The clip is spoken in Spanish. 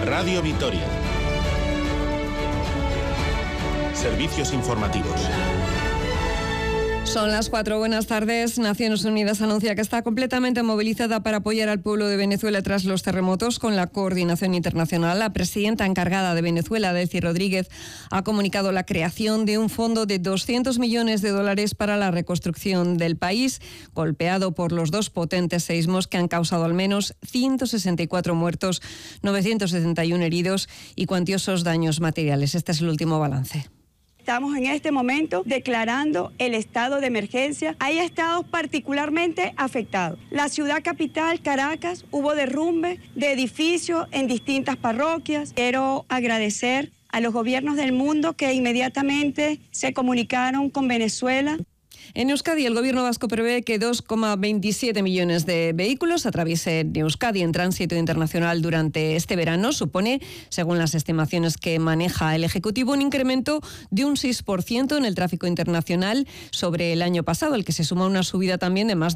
Radio Vitoria. Servicios informativos. Son las 4. Buenas tardes. Naciones Unidas anuncia que está completamente movilizada para apoyar al pueblo de Venezuela tras los terremotos con la coordinación internacional. La presidenta encargada de Venezuela, Delcy Rodríguez, ha comunicado la creación de un fondo de $200 millones para la reconstrucción del país, golpeado por los dos potentes seísmos que han causado al menos 164 muertos, 971 heridos y cuantiosos daños materiales. Este es el último balance. Estamos en este momento declarando el estado de emergencia. Hay estados particularmente afectados. La ciudad capital, Caracas, hubo derrumbe de edificios en distintas parroquias. Quiero agradecer a los gobiernos del mundo que inmediatamente se comunicaron con Venezuela. En Euskadi, el gobierno vasco prevé que 2,27 millones de vehículos atraviesen Euskadi en tránsito internacional durante este verano. Supone, según las estimaciones que maneja el Ejecutivo, un incremento de un 6% en el tráfico internacional sobre el año pasado, al que se suma una subida también de más